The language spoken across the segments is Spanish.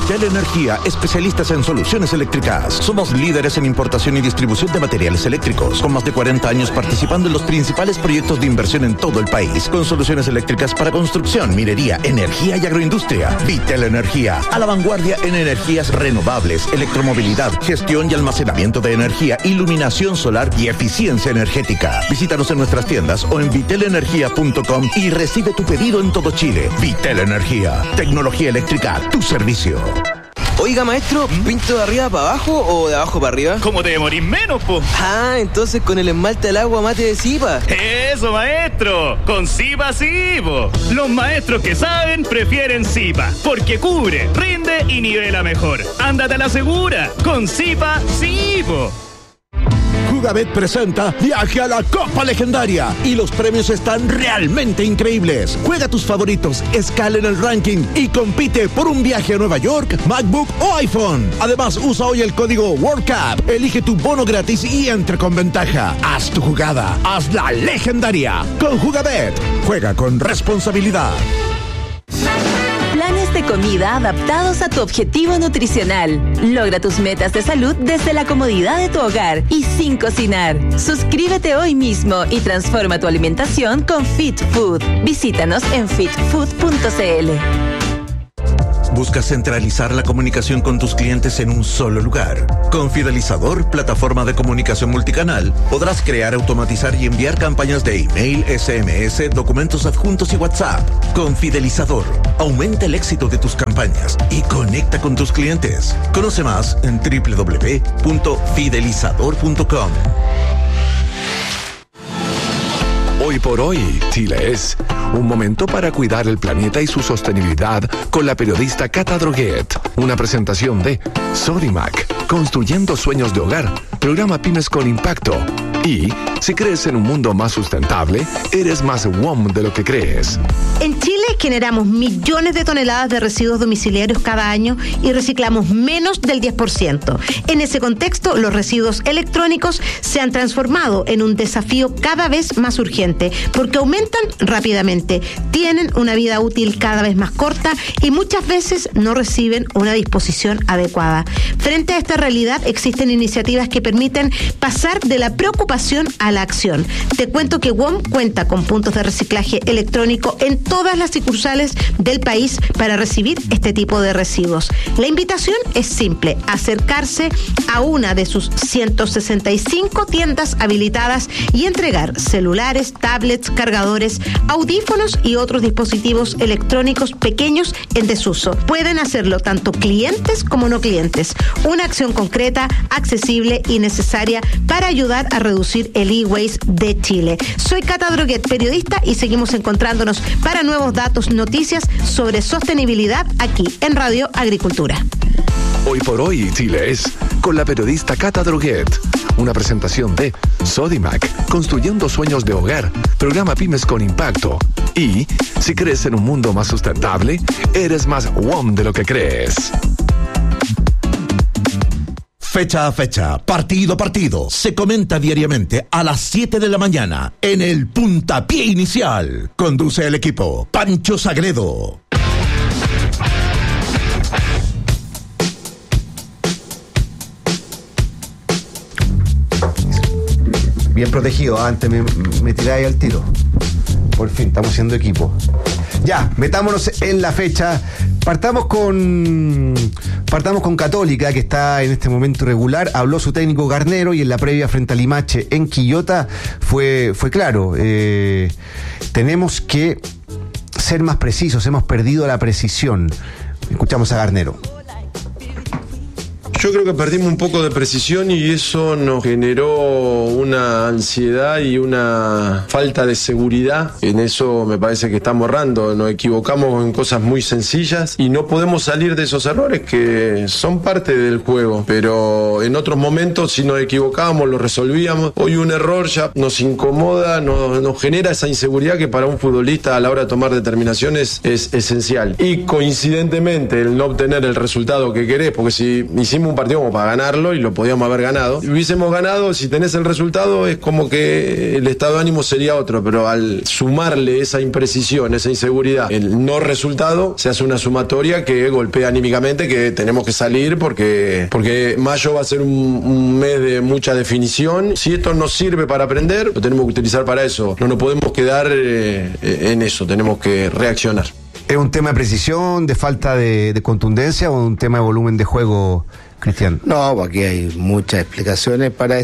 Vitel Energía, especialistas en soluciones eléctricas. Somos líderes en importación y distribución de materiales eléctricos, con más de 40 años participando en los principales proyectos de inversión en todo el país, con soluciones eléctricas para construcción, minería, energía y agroindustria. Vitel Energía, a la vanguardia en energías renovables, electromovilidad, gestión y almacenamiento de energía, iluminación solar y eficiencia energética. Visítanos en nuestras tiendas o en vitelenergia.com y recibe tu pedido en todo Chile. Vitel Energía, tecnología eléctrica a tu servicio. Oiga, maestro, ¿pinto de arriba para abajo o de abajo para arriba? ¿Cómo te demorís menos, po? Ah, entonces con el esmalte al agua mate de Zipa. ¡Eso, maestro! ¡Con Zipa sí, po! Los maestros que saben prefieren Zipa, porque cubre, rinde y nivela mejor. ¡Ándate a la segura! ¡Con Zipa sí, po! Jugabet presenta Viaje a la Copa Legendaria y los premios están realmente increíbles. Juega tus favoritos, escala en el ranking y compite por un viaje a Nueva York, MacBook o iPhone. Además, usa hoy el código WorldCup, elige tu bono gratis y entra con ventaja. Haz tu jugada, haz la legendaria con Jugabet. Juega con responsabilidad. Planes de comida adaptados a tu objetivo nutricional. Logra tus metas de salud desde la comodidad de tu hogar y sin cocinar. Suscríbete hoy mismo y transforma tu alimentación con Fit Food. Visítanos en fitfood.cl. ¿Buscas centralizar la comunicación con tus clientes en un solo lugar? Con Fidelizador, plataforma de comunicación multicanal, podrás crear, automatizar y enviar campañas de email, SMS, documentos adjuntos y WhatsApp. Con Fidelizador, aumenta el éxito de tus campañas y conecta con tus clientes. Conoce más en www.fidelizador.com. Hoy por hoy, Chile es un momento para cuidar el planeta y su sostenibilidad con la periodista Cata Droguet. Una presentación de Sodimac, construyendo sueños de hogar, programa Pymes con Impacto. Y si crees en un mundo más sustentable, eres más WOM de lo que crees. En Chile generamos millones de toneladas de residuos domiciliarios cada año y reciclamos menos del 10%. En ese contexto, los residuos electrónicos se han transformado en un desafío cada vez más urgente porque aumentan rápidamente, tienen una vida útil cada vez más corta y muchas veces no reciben una disposición adecuada. Frente a esta realidad, existen iniciativas que permiten pasar de la preocupación a la acción. Te cuento que WOM cuenta con puntos de reciclaje electrónico en todas las sucursales del país para recibir este tipo de residuos. La invitación es simple: acercarse a una de sus 165 tiendas habilitadas y entregar celulares, tablets, cargadores, audífonos y otros dispositivos electrónicos pequeños en desuso. Pueden hacerlo tanto clientes como no clientes. Una acción concreta, accesible y necesaria para ayudar a reducir el e-waste de Chile. Soy Cata Droguet, periodista, y seguimos encontrándonos para nuevos datos, noticias sobre sostenibilidad aquí en Radio Agricultura. Hoy por hoy, Chile es con la periodista Cata Droguet. Una presentación de Sodimac, construyendo sueños de hogar, programa Pymes con Impacto. Y si crees en un mundo más sustentable, eres más WOM de lo que crees. Fecha a fecha, partido a partido, se comenta diariamente a las 7 de la mañana en el Puntapié Inicial. Conduce el equipo Pancho Sagredo. Bien protegido, antes me tiráis al tiro. Por fin, estamos siendo equipo. Ya, metámonos en la fecha. Partamos con Católica, que está en este momento irregular. Habló su técnico Garnero y en la previa frente a Limache en Quillota fue claro. Tenemos que ser más precisos, hemos perdido la precisión. Escuchamos a Garnero. Yo creo que perdimos un poco de precisión y eso nos generó una ansiedad y una falta de seguridad. En eso me parece que estamos errando. Nos equivocamos en cosas muy sencillas y no podemos salir de esos errores que son parte del juego. Pero en otros momentos, si nos equivocábamos, lo resolvíamos. Hoy un error ya nos incomoda, nos genera esa inseguridad que para un futbolista a la hora de tomar determinaciones es esencial. Y coincidentemente, el no obtener el resultado que querés, porque si hicimos un partido como para ganarlo y lo podíamos haber ganado. Si hubiésemos ganado, si tenés el resultado, es como que el estado de ánimo sería otro, pero al sumarle esa imprecisión, esa inseguridad, el no resultado, se hace una sumatoria que golpea anímicamente, que tenemos que salir porque mayo va a ser un mes de mucha definición. Si esto nos sirve para aprender, lo tenemos que utilizar para eso. No nos podemos quedar en eso, tenemos que reaccionar. ¿Es un tema de precisión, de falta de contundencia o un tema de volumen de juego, Cristian? No, aquí hay muchas explicaciones para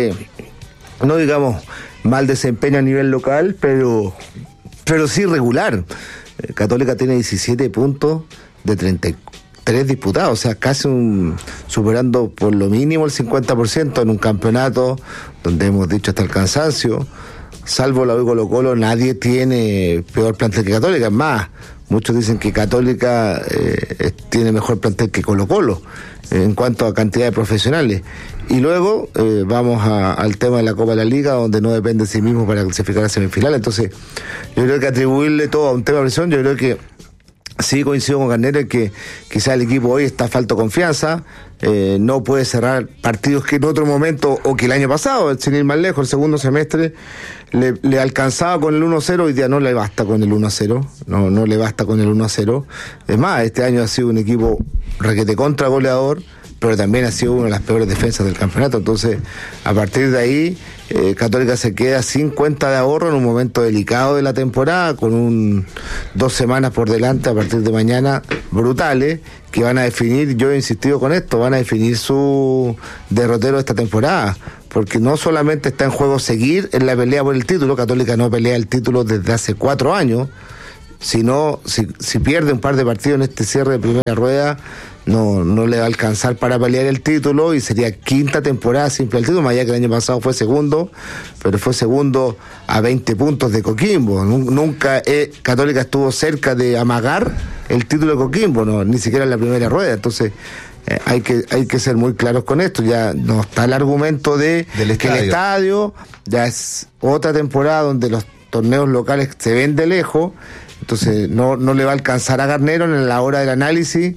no digamos mal desempeño a nivel local, pero sí regular. Católica tiene 17 puntos de 33 disputados, o sea, casi superando por lo mínimo el 50% en un campeonato donde hemos dicho hasta el cansancio. Salvo la U y Colo-Colo, nadie tiene peor plantel que Católica. Es más, muchos dicen que Católica tiene mejor plantel que Colo-Colo en cuanto a cantidad de profesionales. Y luego vamos al tema de la Copa de la Liga, donde no depende de sí mismo para clasificar a semifinales. Entonces, yo creo que atribuirle todo a un tema de presión, yo creo que sí coincido con Garnero en que quizás el equipo hoy está falto de confianza, no puede cerrar partidos que en otro momento, o que el año pasado, sin ir más lejos, el segundo semestre, le alcanzaba con el 1-0, hoy día no le basta con el 1-0, no le basta con el 1-0. Es más, este año ha sido un equipo requete contra goleador, pero también ha sido una de las peores defensas del campeonato. Entonces, a partir de ahí, Católica se queda sin cuenta de ahorro en un momento delicado de la temporada, con 2 semanas por delante a partir de mañana brutales, que van a definir, yo he insistido con esto, van a definir su derrotero de esta temporada, porque no solamente está en juego seguir en la pelea por el título. Católica no pelea el título desde hace 4 años, sino si pierde un par de partidos en este cierre de primera rueda, no le va a alcanzar para pelear el título, y sería 5ª temporada sin pelear el título, más allá que el año pasado fue segundo, pero fue segundo a 20 puntos de Coquimbo. Nunca Católica estuvo cerca de amagar el título de Coquimbo, ni siquiera en la primera rueda. Entonces hay que ser muy claros con esto. Ya no está el argumento que el estadio ya es otra temporada donde los torneos locales se ven de lejos, entonces no le va a alcanzar a Garnero en la hora del análisis.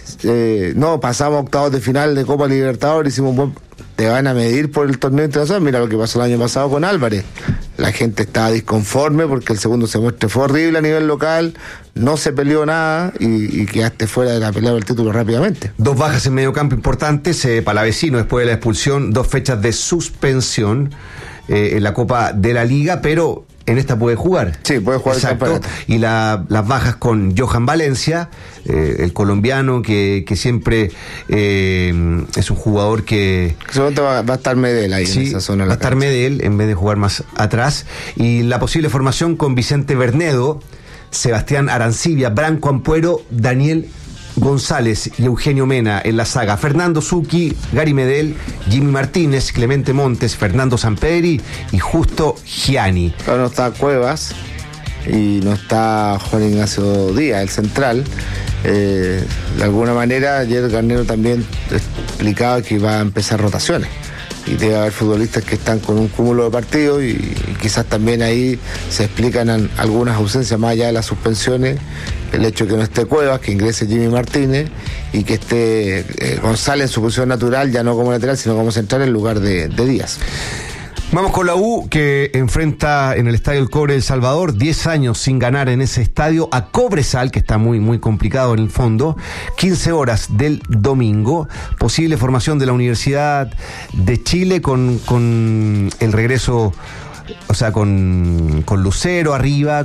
Pasamos a octavos de final de Copa Libertadores, hicimos un buen... Te van a medir por el torneo internacional. Mira lo que pasó el año pasado con Álvarez. La gente estaba disconforme porque el segundo semestre fue horrible a nivel local, no se peleó nada y quedaste fuera de la pelea del título rápidamente. 2 bajas en medio campo importantes, Palavecino después de la expulsión, 2 fechas de suspensión en la Copa de la Liga, pero en esta puede jugar. Sí, puede jugar. Exacto. Y las bajas con Johan Valencia, el colombiano que siempre es un jugador que... Seguramente va a estar Medel ahí, sí, en esa zona. Va a estar Medel en vez de jugar más atrás. Y la posible formación con Vicente Bernedo, Sebastián Arancibia, Branco Ampuero, Daniel González y Eugenio Mena en la saga. Fernando Zucchi, Gary Medel, Jimmy Martínez, Clemente Montes, Fernando Sampedri y Justo Gianni. Ahora no está Cuevas y no está Juan Ignacio Díaz, el central. De alguna manera ayer Garnero también explicaba que iba a empezar rotaciones y debe haber futbolistas que están con un cúmulo de partidos y quizás también ahí se explican algunas ausencias más allá de las suspensiones, el hecho de que no esté Cuevas, que ingrese Jimmy Martínez y que esté González en su posición natural, ya no como lateral sino como central en lugar de Díaz. Vamos con la U, que enfrenta en el Estadio El Cobre de El Salvador 10 años sin ganar en ese estadio a Cobresal, que está muy, muy complicado en el fondo. 15 horas del domingo. Posible formación de la Universidad de Chile con el regreso, o sea, con Lucero arriba,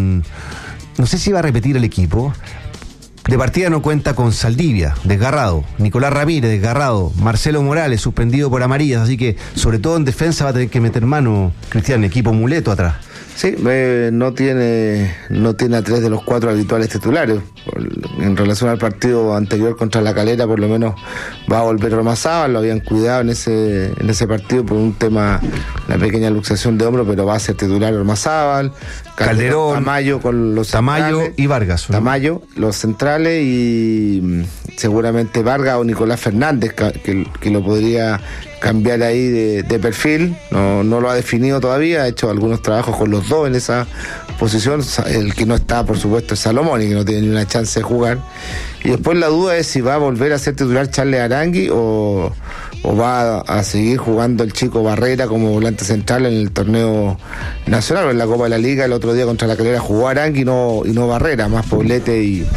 no sé si va a repetir el equipo. De partida no cuenta con Saldivia, desgarrado, Nicolás Ramírez, desgarrado, Marcelo Morales, suspendido por amarillas, así que sobre todo en defensa va a tener que meter mano, Cristian, equipo muleto atrás. Sí, no tiene a 3 de los 4 habituales titulares. En relación al partido anterior contra La Calera, por lo menos va a volver Ormazábal, lo habían cuidado en ese partido por un tema, una pequeña luxación de hombro, pero va a ser titular Ormazábal, Calderón, Tamayo con los Tamayo centrales, y Vargas, ¿no? Tamayo, los centrales, y seguramente Vargas o Nicolás Fernández, que lo podría cambiar ahí de perfil. No lo ha definido todavía, ha hecho algunos trabajos con los dos en esa posición. El que no está, por supuesto, es Salomón, y que no tiene ni una chance de jugar. Y después la duda es si va a volver a ser titular Charles Arangui o va a seguir jugando el chico Barrera como volante central en el torneo nacional o en la Copa de la Liga. El otro día contra la Calera jugó Arangui y no Barrera, más Poblete y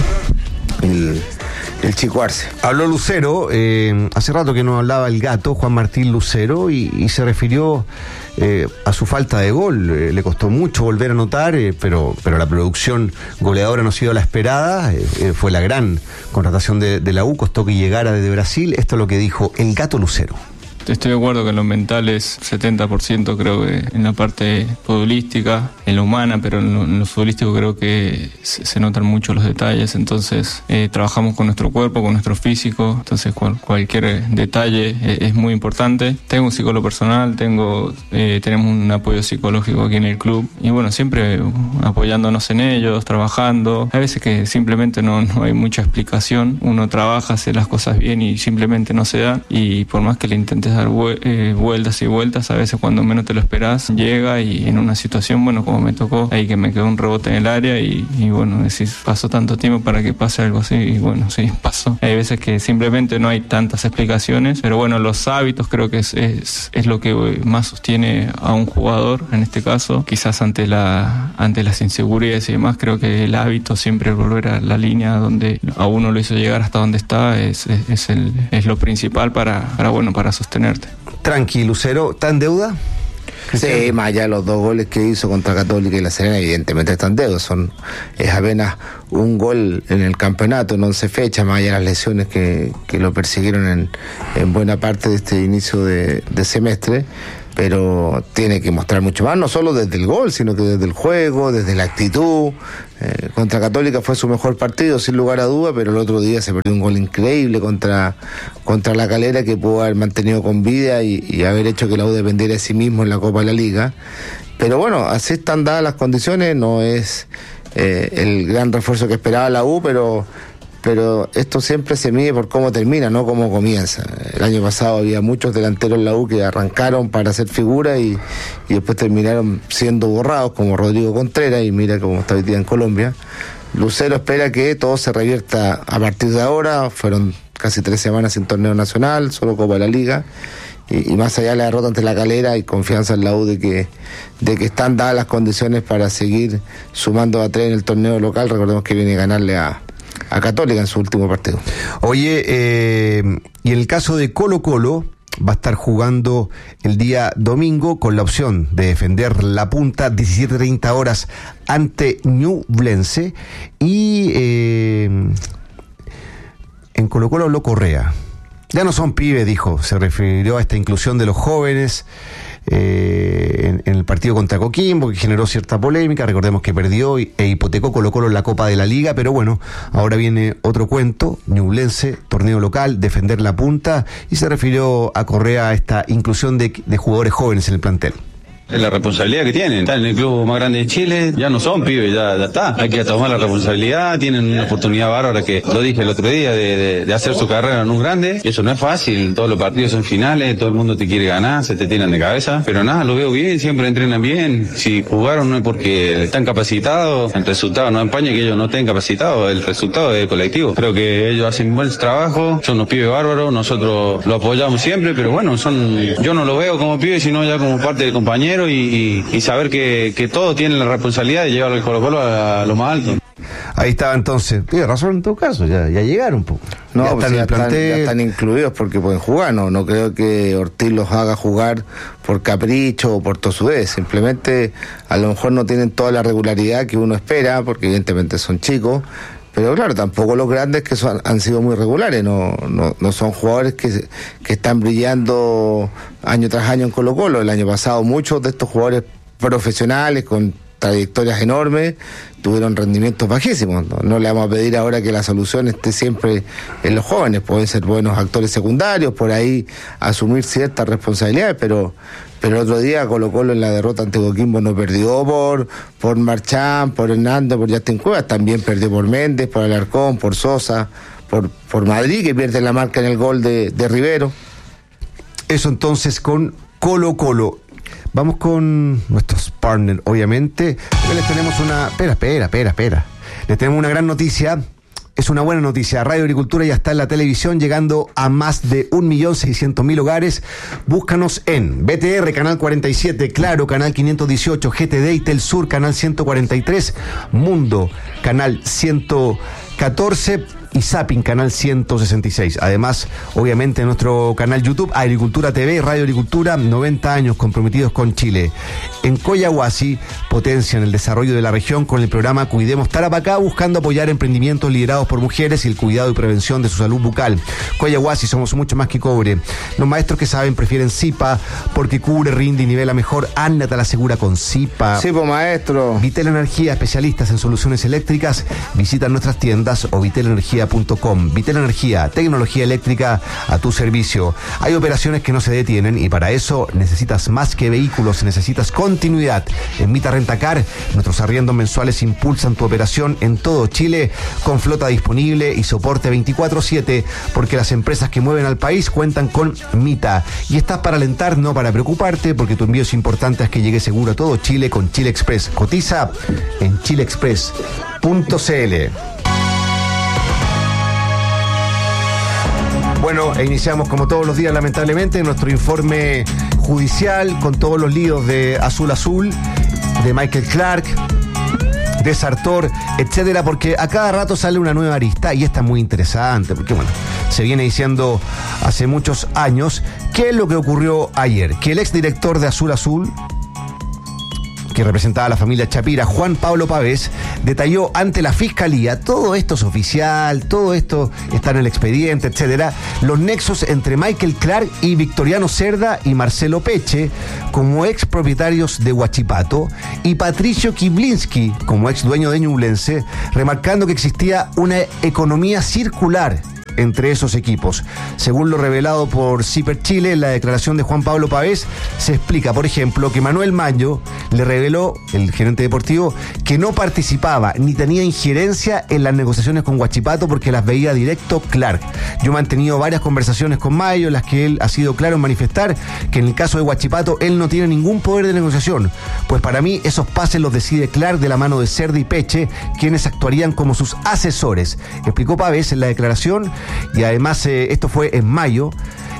el chico Arce. Habló Lucero, hace rato que no hablaba el gato, Juan Martín Lucero, y se refirió a su falta de gol. Le costó mucho volver a anotar, pero la producción goleadora no ha sido la esperada. Fue la gran contratación de la U, costó que llegara desde Brasil. Esto es lo que dijo el gato Lucero. Estoy de acuerdo que en lo mental es 70%, creo que en la parte futbolística, en la humana, pero en lo futbolístico creo que se notan mucho los detalles. Entonces trabajamos con nuestro cuerpo, con nuestro físico, entonces cualquier detalle es muy importante. Tengo un psicólogo personal, tenemos un apoyo psicológico aquí en el club y bueno, siempre apoyándonos en ellos, trabajando. Hay veces que simplemente no hay mucha explicación, uno trabaja, hace las cosas bien y simplemente no se da, y por más que le intentes dar vueltas y vueltas, a veces cuando menos te lo esperás llega, y en una situación, bueno, como me tocó ahí, que me quedó un rebote en el área y bueno, decís, pasó tanto tiempo para que pase algo así, y bueno, sí, pasó. Hay veces que simplemente no hay tantas explicaciones, pero bueno, los hábitos creo que es lo que más sostiene a un jugador, en este caso, quizás ante las inseguridades y demás. Creo que el hábito, siempre volver a la línea donde a uno lo hizo llegar hasta donde está, es lo principal para sostener. Tranqui, Lucero, ¿está en deuda? Sí, más allá de los 2 goles que hizo contra Católica y La Serena, evidentemente están en deuda. Es apenas un gol en el campeonato en 11 fechas, más allá de las lesiones que lo persiguieron en buena parte de este inicio de semestre. Pero tiene que mostrar mucho más, no solo desde el gol, sino que desde el juego, desde la actitud. Contra Católica fue su mejor partido, sin lugar a duda, pero el otro día se perdió un gol increíble contra la Calera, que pudo haber mantenido con vida y haber hecho que la U dependiera de sí mismo en la Copa de la Liga. Pero bueno, así están dadas las condiciones, no es el gran refuerzo que esperaba la U, pero esto siempre se mide por cómo termina, no cómo comienza. El año pasado había muchos delanteros en la U que arrancaron para hacer figura y después terminaron siendo borrados, como Rodrigo Contreras, y mira cómo está hoy día en Colombia. Lucero espera que todo se revierta a partir de ahora. Fueron casi 3 semanas sin torneo nacional, solo Copa de la Liga, y más allá de la derrota ante la Calera, hay confianza en la U de que están dadas las condiciones para seguir sumando a 3 en el torneo local. Recordemos que viene a ganarle a Católica en su último partido. Oye, y en el caso de Colo-Colo, va a estar jugando el día domingo con la opción de defender la punta 17:30 horas ante Ñublense, y en Colo-Colo habló Correa. Ya no son pibes, dijo, se refirió a esta inclusión de los jóvenes en el partido contra Coquimbo, que generó cierta polémica. Recordemos que perdió e hipotecó Colo-Colo en la Copa de la Liga, pero bueno, ahora viene otro cuento, Ñublense, torneo local, defender la punta, y se refirió a Correa a esta inclusión de jugadores jóvenes en el plantel. Es la responsabilidad que tienen. Están en el club más grande de Chile, ya no son pibes, ya está. Hay que tomar la responsabilidad, tienen una oportunidad bárbara, que lo dije el otro día, de hacer su carrera en un grande. Eso no es fácil, todos los partidos son finales, todo el mundo te quiere ganar, se te tiran de cabeza. Pero nada, lo veo bien, siempre entrenan bien. Si jugaron no es porque están capacitados, el resultado no empaña que ellos no estén capacitados, el resultado es colectivo. Creo que ellos hacen buen trabajo, son unos pibes bárbaros, nosotros lo apoyamos siempre, pero bueno, yo no lo veo como pibes, sino ya como parte del compañero. Y saber que todos tienen la responsabilidad de llevar el Colo-Colo a lo más alto. Ahí estaba entonces. Tiene razón en todo caso, ya llegaron un poco. No, ya están incluidos porque pueden jugar. No creo que Ortiz los haga jugar por capricho o por tosudez. Simplemente a lo mejor no tienen toda la regularidad que uno espera, porque evidentemente son chicos. Pero claro, tampoco los grandes que han sido muy regulares, no son jugadores que están brillando año tras año en Colo-Colo. El año pasado muchos de estos jugadores profesionales con trayectorias enormes tuvieron rendimientos bajísimos. No le vamos a pedir ahora que la solución esté siempre en los jóvenes. Pueden ser buenos actores secundarios, por ahí asumir ciertas responsabilidades, pero el otro día Colo-Colo en la derrota ante Coquimbo no perdió por Marchán, por Hernández, por Justin Cuevas, también perdió por Méndez, por Alarcón, por Sosa, por Madrid, que pierde la marca en el gol de Rivero. Eso entonces con Colo-Colo. Vamos con nuestros partners, obviamente. Hoy les tenemos una... Espera. Les tenemos una gran noticia. Es una buena noticia. Radio Agricultura ya está en la televisión, llegando a más de 1.600.000 hogares. Búscanos en BTR, canal 47, Claro, canal 518, GTD y Telsur, canal 143, Mundo, canal 114... y Zapping, canal 166. Además, obviamente, nuestro canal YouTube, Agricultura TV, Radio Agricultura, 90 años comprometidos con Chile. En Coyahuasi, potencian el desarrollo de la región con el programa Cuidemos Tarapacá, buscando apoyar emprendimientos liderados por mujeres y el cuidado y prevención de su salud bucal. Coyahuasi, somos mucho más que cobre. Los maestros que saben prefieren Zipa, porque cubre, rinde y nivela mejor. Ándate a la segura con Zipa. Sí, pues, maestro. Vitel Energía, especialistas en soluciones eléctricas. Visita nuestras tiendas o vitelenergia.com. Vitel Energía, tecnología eléctrica a tu servicio. Hay operaciones que no se detienen y para eso necesitas más que vehículos, necesitas continuidad. En Mita Rentacar, nuestros arriendos mensuales impulsan tu operación en todo Chile con flota disponible y soporte 24/7, porque las empresas que mueven al país cuentan con Mita. Y estás para alentar, no para preocuparte, porque tu envío es importante, es que llegue seguro a todo Chile con Chile Express. Cotiza en chileexpress.cl. Bueno, iniciamos como todos los días, lamentablemente, nuestro informe judicial con todos los líos de Azul Azul, de Michael Clark, de Sartor, etcétera, porque a cada rato sale una nueva arista y esta es muy interesante, porque bueno, se viene diciendo hace muchos años qué es lo que ocurrió ayer, que el exdirector de Azul Azul, que representaba a la familia Chapira, Juan Pablo Pavés, detalló ante la Fiscalía, todo esto es oficial, todo esto está en el expediente, etcétera, los nexos entre Michael Clark y Victoriano Cerda y Marcelo Peche como ex propietarios de Huachipato y Patricio Kiblinski como ex dueño de Ñublense, remarcando que existía una economía circular entre esos equipos. Según lo revelado por CIPER Chile, en la declaración de Juan Pablo Pavés se explica, por ejemplo, que Manuel Mayo le reveló, el gerente deportivo, que no participaba ni tenía injerencia en las negociaciones con Huachipato porque las veía directo Clark. Yo he mantenido varias conversaciones con Mayo en las que él ha sido claro en manifestar que en el caso de Huachipato él no tiene ningún poder de negociación, pues para mí esos pases los decide Clark de la mano de Cerda y Peche, quienes actuarían como sus asesores, explicó Pavés en la declaración. Y además esto fue en mayo,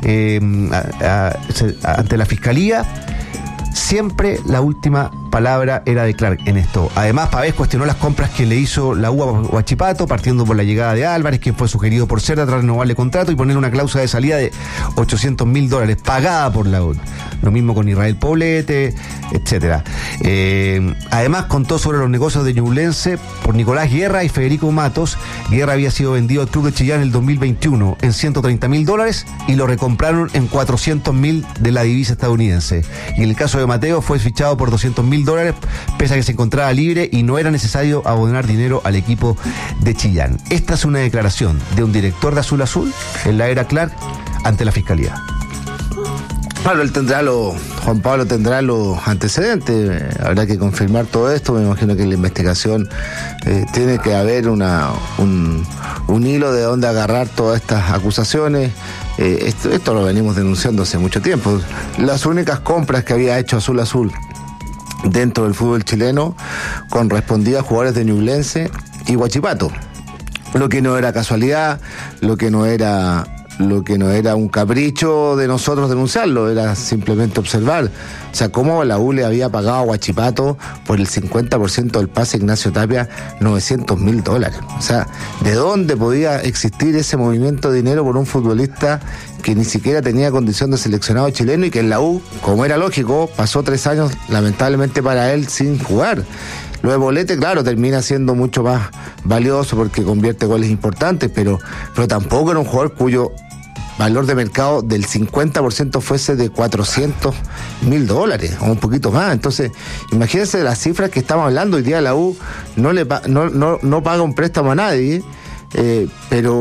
ante la Fiscalía. Siempre la última palabra era de Clark en esto. Además, Pavés cuestionó las compras que le hizo la UA a Huachipato, partiendo por la llegada de Álvarez, quien fue sugerido por Cerda tras renovarle contrato y poner una cláusula de salida de $800.000 pagada por la ONU. Lo mismo con Israel Poblete, etcétera. Además, contó sobre los negocios de Ñublense por Nicolás Guerra y Federico Matos. Guerra había sido vendido al Club de Chillán en el 2021 en $130.000 y lo recompraron en $400.000 de la divisa estadounidense. Y en el caso de Mateo fue fichado por $200.000, pese a que se encontraba libre y no era necesario abonar dinero al equipo de Chillán. Esta es una declaración de un director de Azul Azul en la era Clark ante la Fiscalía. Claro, Juan Pablo tendrá los antecedentes, habrá que confirmar todo esto. Me imagino que en la investigación tiene que haber un hilo de dónde agarrar todas estas acusaciones. Esto lo venimos denunciando hace mucho tiempo. Las únicas compras que había hecho Azul Azul dentro del fútbol chileno correspondía a jugadores de Ñublense y Huachipato, lo que no era casualidad, lo que no era un capricho de nosotros denunciarlo, era simplemente observar. O sea, cómo la U le había pagado a Huachipato por el 50% del pase Ignacio Tapia $900.000. O sea, ¿de dónde podía existir ese movimiento de dinero por un futbolista que ni siquiera tenía condición de seleccionado chileno y que en la U, como era lógico, pasó 3 años lamentablemente para él sin jugar? Lo de Bolete, claro, termina siendo mucho más valioso porque convierte goles importantes, pero tampoco era un jugador cuyo valor de mercado del 50% fuese de $400.000 o un poquito más. Entonces, imagínense las cifras que estamos hablando. Hoy día la U no paga un préstamo a nadie, pero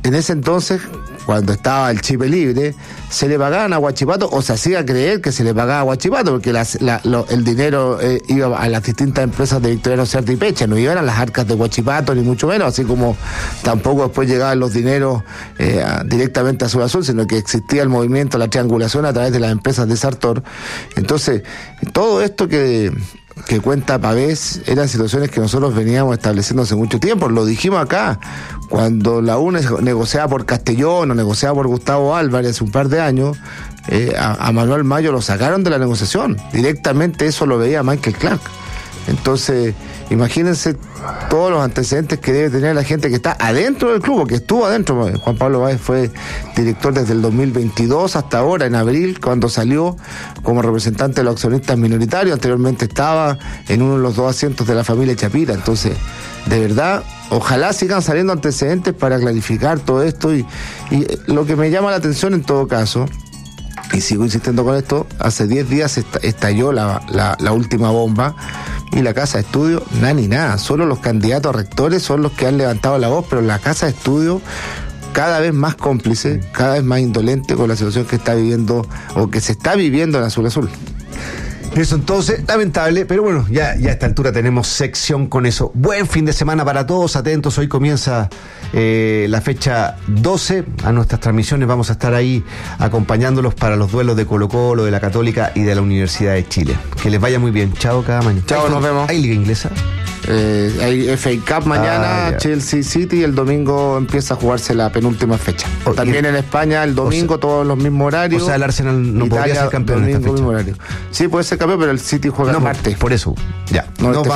en ese entonces, cuando estaba el chip libre, se le pagaban a Huachipato, o se hacía creer que se le pagaba a Huachipato, porque el dinero iba a las distintas empresas de Victoriano Cerda y Peche, no iban a las arcas de Huachipato, ni mucho menos, así como tampoco después llegaban los dineros directamente a Azul Azul, sino que existía el movimiento, la triangulación a través de las empresas de Sartor. Entonces, todo esto que cuenta Pavés eran situaciones que nosotros veníamos estableciendo hace mucho tiempo. Lo dijimos acá, cuando la UNE negociaba por Castellón o negociaba por Gustavo Álvarez hace un par de años, a Manuel Mayo lo sacaron de la negociación. Directamente eso lo veía Michael Clark. Entonces, imagínense todos los antecedentes que debe tener la gente que está adentro del club, que estuvo adentro. Juan Pablo Báez fue director desde el 2022 hasta ahora, en abril, cuando salió como representante de los accionistas minoritarios. Anteriormente estaba en uno de los 2 asientos de la familia Chapira. Entonces, de verdad, ojalá sigan saliendo antecedentes para clarificar todo esto. Y lo que me llama la atención en todo caso, y sigo insistiendo con esto, hace 10 días estalló la última bomba, y la Casa de Estudio, nada. Solo los candidatos a rectores son los que han levantado la voz, pero la Casa de Estudio cada vez más cómplice, cada vez más indolente con la situación que está viviendo o que se está viviendo en Azul Azul. Eso entonces, lamentable, pero bueno, ya a esta altura tenemos sección con eso. Buen fin de semana para todos, atentos, hoy comienza la fecha 12, a nuestras transmisiones vamos a estar ahí acompañándolos para los duelos de Colo-Colo, de la Católica y de la Universidad de Chile. Que les vaya muy bien, chao cada mañana. Chao, nos vemos. ¿Hay Liga Inglesa? Hay FA Cup mañana, Chelsea City, y el domingo empieza a jugarse la penúltima fecha. También en España el domingo, todos los mismos horarios. O sea, el Arsenal no podría ser campeón en esta fecha. Sí, puede ser campeón, pero el City juega el martes. Por eso, ya. No,